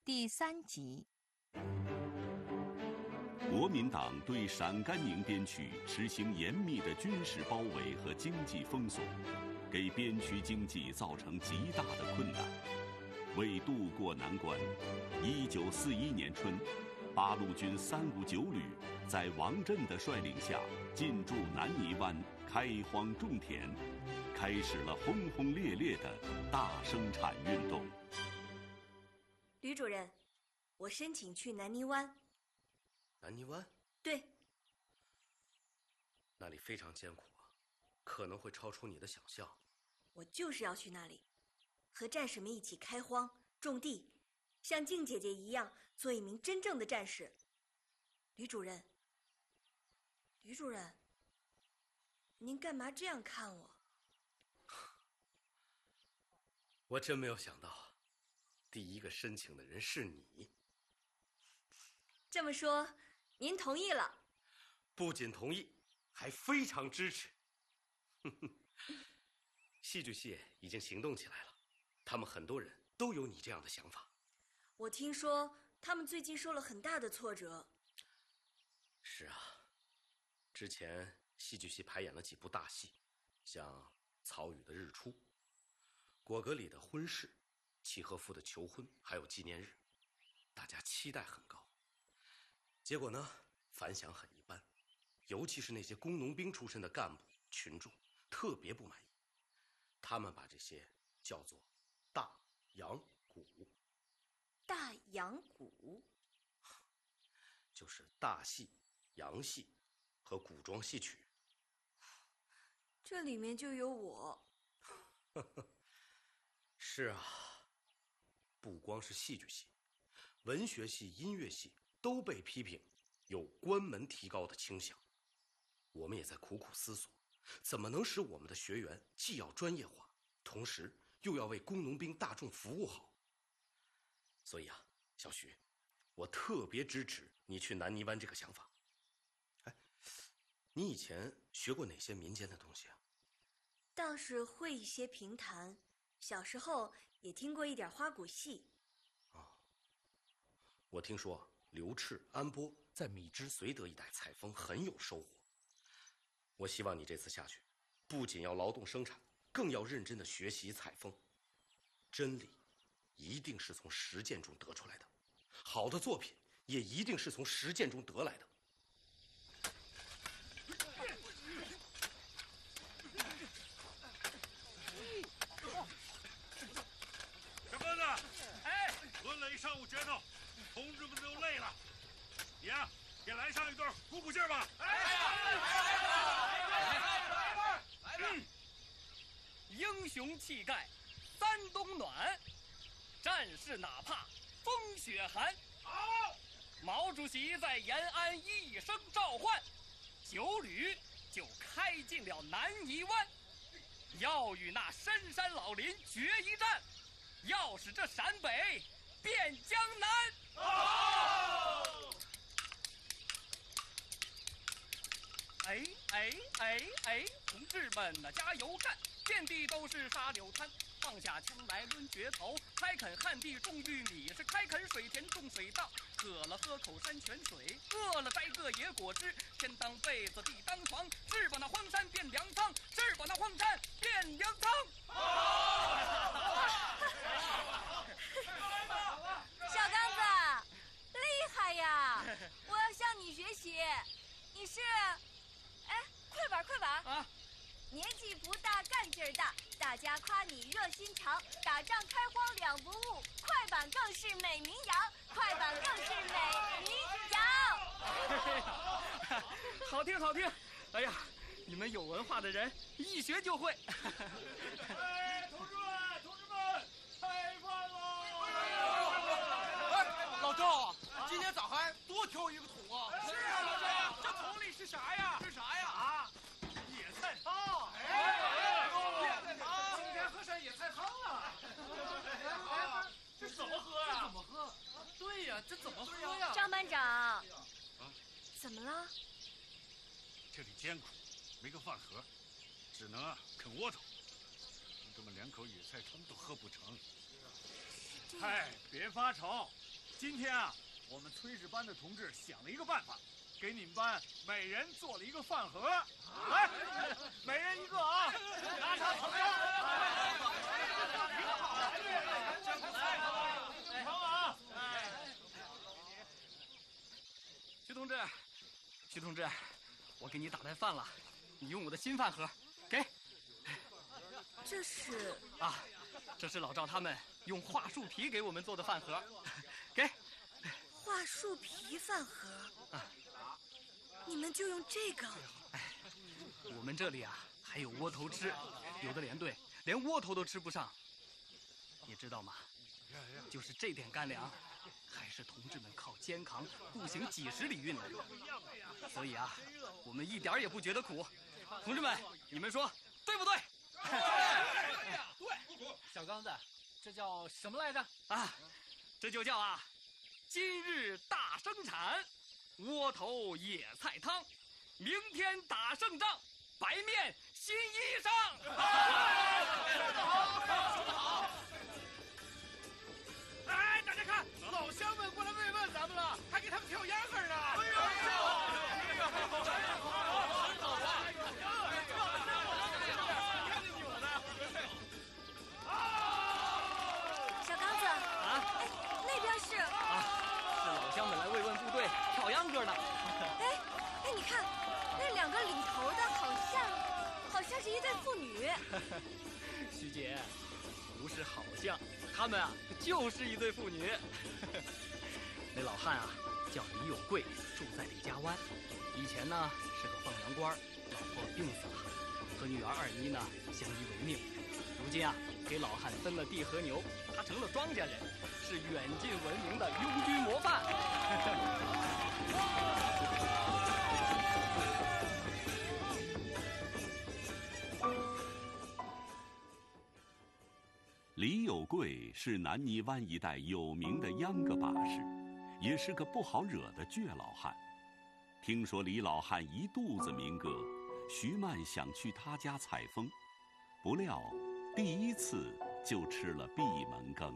第3集。 国民党对陕甘宁边区实行严密的军事包围和经济封锁，给边区经济造成极大的困难。为渡过难关，1941年春，八路军359旅在王震的率领下进驻南泥湾，开荒种田，开始了轰轰烈烈的大生产运动。 吕主任，我申请去南泥湾。 南泥湾？ 对。 那里非常艰苦啊，可能会超出你的想象。 我就是要去那里，和战士们一起开荒种地，像静姐姐一样做一名真正的战士。吕主任，您干嘛这样看我？ 我真没有想到，第一个申请的人是你。 这么说，您同意了？ 不仅同意，还非常支持。戏剧系已经行动起来了，他们很多人都有你这样的想法。 我听说他们最近受了很大的挫折。 是啊，之前戏剧系排演了几部大戏，像曹禺的《日出》，果戈里的《婚事》，契诃夫的《求婚》，还有纪念日，大家期待很高。结果呢，反响很一般，尤其是那些工农兵出身的干部群众特别不满意，他们把这些叫做大洋鼓。 大洋鼓就是大戏、洋戏和古装戏曲。 这里面就有我。 是啊，不光是戏剧系，文学系、音乐系都被批评有关门提高的倾向。我们也在苦苦思索，怎么能使我们的学员既要专业化，同时又要为工农兵大众服务好。所以啊，小许，我特别支持你去南泥湾这个想法。哎，你以前学过哪些民间的东西啊？ 倒是会一些评弹，小时候也听过一点花鼓戏。 我听说刘赤、安波在米脂绥德一带采风很有收获。我希望你这次下去，不仅要劳动生产，更要认真的学习采风。真理一定是从实践中得出来的，好的作品也一定是从实践中得来的。 小个子，哎，抡了一上午拳头，同志们都累了，你呀，也来上一段鼓鼓劲儿吧。 英雄气概，三冬暖，战士哪怕风雪寒。 好， 毛主席在延安一声召唤，9旅就开进了南泥湾，要与那深山老林决一战，要使这陕北变江南。 好！ 哎，同志们呐，加油干！遍地都是沙柳滩，放下枪来抡决头，开垦旱地种玉米，是开垦水田种水稻，渴了喝口山泉水，饿了摘个野果汁，天当被子地当床，是把那荒山变粮仓，是把那荒山变粮仓。 小刚子，厉害呀！我要向你学习。你是，快板啊！年纪不大，干劲儿大，大家夸你热心肠，打仗开荒两不误，快板更是美名扬，快板更是美名扬。 好听！哎呀，你们有文化的人一学就会。 哎，同志们，开饭喽！ 哎，老赵，今天咋还多挑一个桶啊？ 是啊，老赵，这桶里是啥呀？野菜汤！野菜汤！今天喝上野菜汤了。这怎么喝呀？ 对呀，这怎么喝呀？ 张班长，怎么了？ 这里艰苦，没个饭盒，只能啃窝头。同志们连口野菜汤都喝不成。哎，别发愁， 今天啊，我们炊事班的同志想了一个办法，给你们班每人做了一个饭盒。来，每人一个啊！拿上成交。挺好的，成啊！ 徐同志，我给你打来饭了，你用我的新饭盒，给。 这是啊，这是老赵他们用桦树皮给我们做的饭盒，给。 桦树皮饭盒啊，你们就用这个？ 我们这里啊还有窝头吃，有的连队连窝头都吃不上，你知道吗？就是这点干粮，还是同志们靠肩扛步行几10里运来的，所以啊，我们一点也不觉得苦。同志们，你们说对不对？ 对。小刚子，这叫什么来着？ 啊，这就叫啊，今日大生产，窝头野菜汤，明天打胜仗，白面新衣裳。 说得好，说得好。哎，大家看，老乡们过来慰问咱们了，还给他们跳秧歌呢。哎呀， 小刚子啊，哎，那边是是老乡们来慰问部队跳秧歌呢。 哎，你看，那2个领头的好像是一对妇女。 徐姐，不是好像，他们啊就是一对妇女。那老汉啊叫李有贵，住在李家湾，以前呢是个放羊官，老婆病死了，和女儿二妮呢相依为命。如今啊给老汉分了地和牛，他成了庄稼人，是远近闻名的拥军模范。 李有贵是南泥湾一带有名的秧歌把式，也是个不好惹的倔老汉。听说李老汉一肚子民歌，徐曼想去他家采风，不料第1次就吃了闭门羹。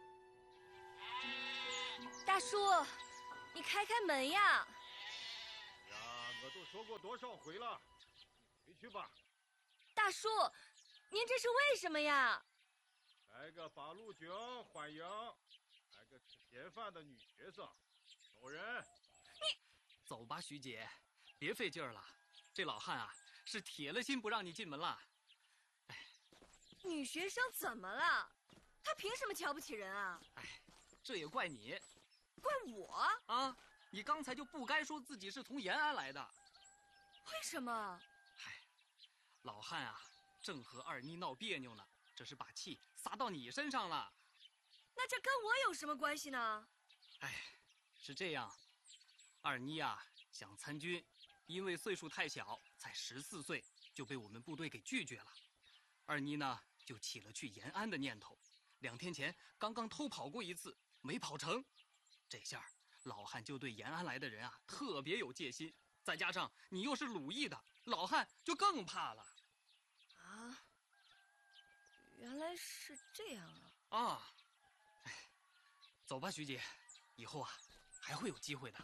大叔，你开开门呀！ 呀，我都说过多少回了，回去吧。 大叔，您这是为什么呀？ 来个八路军欢迎，来个吃闲饭的女学生，走人。 你走吧，徐姐，别费劲儿了。这老汉啊，是铁了心不让你进门了。 哎，女学生怎么了？她凭什么瞧不起人啊？ 哎，这也怪你。 怪我？ 啊，你刚才就不该说自己是从延安来的。 为什么？ 哎，老汉啊，正和二妮闹别扭呢。这是把气撒到你身上了， 那这跟我有什么关系呢？ 哎，是这样，二妮啊想参军，因为岁数太小，才14岁就被我们部队给拒绝了。二妮呢就起了去延安的念头，2天前刚刚偷跑过1次，没跑成。这下老汉就对延安来的人啊特别有戒心，再加上你又是鲁艺的，老汉就更怕了。 啊？原来是这样啊！ 啊，哎，走吧，徐姐，以后啊还会有机会的。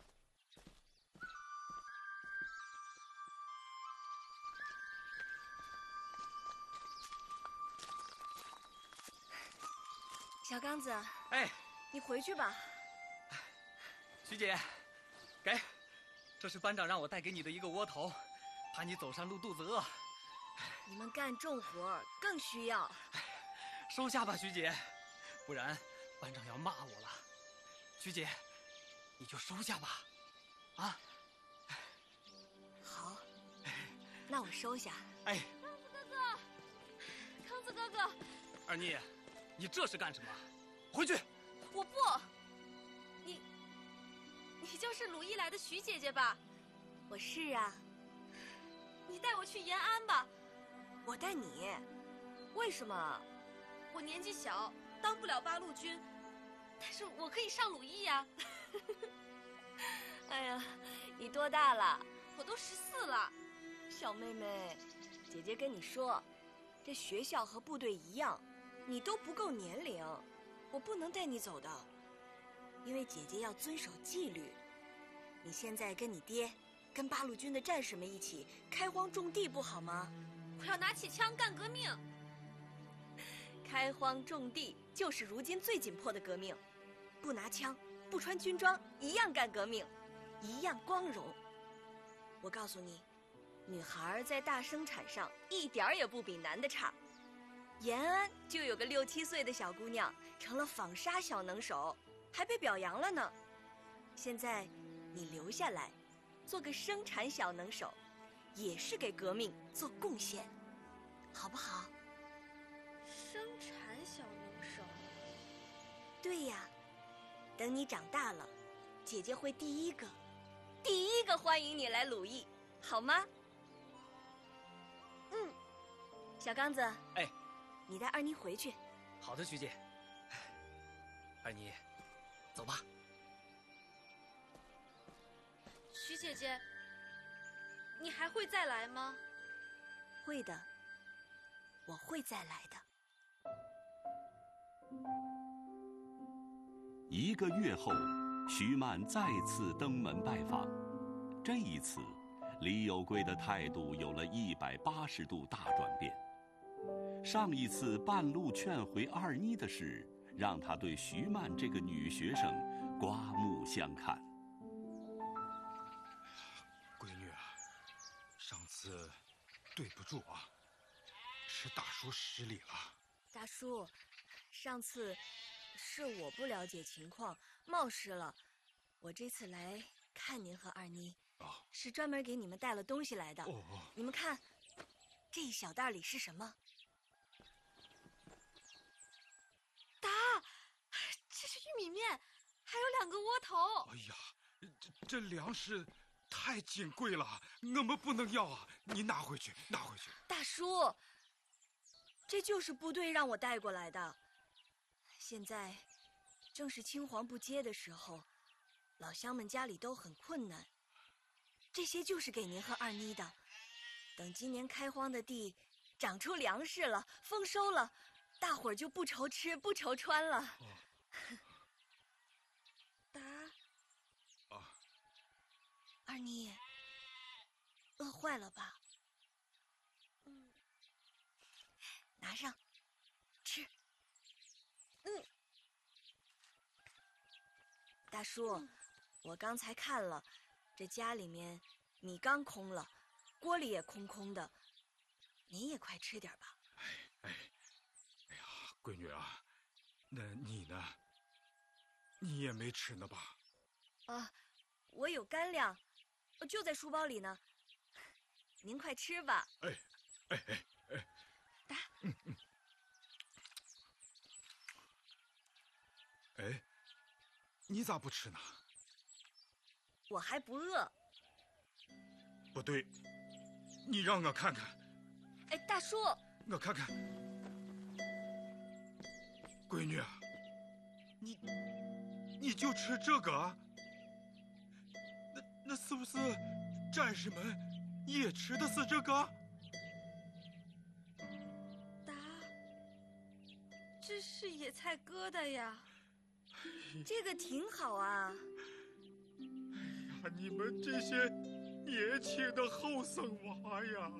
小刚子， 哎， 你回去吧。 徐姐，给，这是班长让我带给你的一个窝头，怕你走上路肚子饿。 你们干重活更需要。 收下吧，徐姐，不然班长要骂我了。徐姐，你就收下吧，啊？ 好，那我收下。 哎， 康子哥哥， 二妮，你这是干什么？回去！ 我不。你就是鲁艺来的徐姐姐吧？我是啊。你带我去延安吧。我带你？为什么？我年纪小，当不了八路军，但是我可以上鲁艺呀。哎呀，你多大了？我都14了。小妹妹，姐姐跟你说，这学校和部队一样，你都不够年龄，我不能带你走的。 因为姐姐要遵守纪律。你现在跟你爹，跟八路军的战士们一起开荒种地，不好吗？ 我要拿起枪干革命。 开荒种地就是如今最紧迫的革命，不拿枪，不穿军装，一样干革命，一样光荣。我告诉你，女孩在大生产上一点儿也不比男的差。延安就有个6、7岁的小姑娘成了纺纱小能手，还被表扬了呢。现在你留下来，做个生产小能手，也是给革命做贡献，好不好？ 生产小能手。 对呀，等你长大了，姐姐会第一个欢迎你来鲁艺，好吗？小刚子， 哎， 你带二妮回去。 好的，徐姐。二妮，走吧。 徐姐姐，你还会再来吗？ 会的，我会再来的。 1个月后，徐曼再次登门拜访。这一次，李有贵的态度有了180度大转变。上一次半路劝回二妮的事，让他对徐曼这个女学生刮目相看。 闺女啊，上次对不住啊，是大叔失礼了。 大叔，上次是我不了解情况，冒失了。我这次来看您和二妮，是专门给你们带了东西来的。你们看，这一小袋里是什么？ 达，这是玉米面，还有2个窝头。 哎呀，这粮食太金贵了，我们不能要啊！你拿回去，拿回去。 大叔，这就是部队让我带过来的。现在正是青黄不接的时候，老乡们家里都很困难。这些就是给您和二妮的。等今年开荒的地长出粮食了，丰收了，大伙儿就不愁吃不愁穿了。 达， 二妮，饿坏了吧？拿上，吃。大叔，我刚才看了，这家里面米缸空了，锅里也空空的，您也快吃点吧。 哎呀，闺女啊，那你呢？你也没吃呢吧？ 我有干粮，就在书包里呢。您快吃吧。 达， 你咋不吃呢？ 我还不饿。 不对，你让我看看。 大叔， 我看看。闺女啊，你就吃这个？那是不是战士们也吃的是这个？ 达，这是野菜疙瘩呀。 这个挺好啊。 哎呀，你们这些年轻的后生娃呀！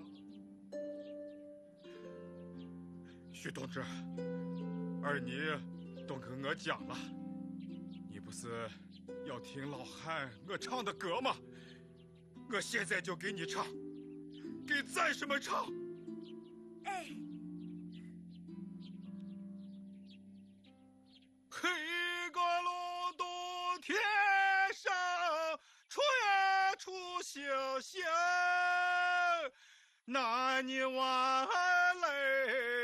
徐同志，二妮都跟我讲了，你不是要听老汉我唱的歌吗？我现在就给你唱，给战士们唱。黑个隆冬天上，出呀出星星，那你晚来